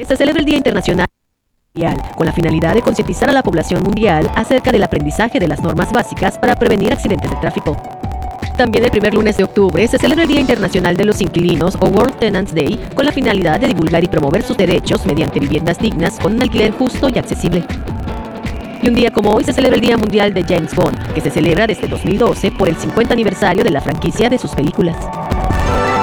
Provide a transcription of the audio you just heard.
Se celebra el Día Internacional con la finalidad de concientizar a la población mundial acerca del aprendizaje de las normas básicas para prevenir accidentes de tráfico. También el primer lunes de octubre se celebra el Día Internacional de los Inquilinos o World Tenants Day con la finalidad de divulgar y promover sus derechos mediante viviendas dignas con un alquiler justo y accesible. Y un día como hoy se celebra el Día Mundial de James Bond, que se celebra desde 2012 por el 50 aniversario de la franquicia de sus películas.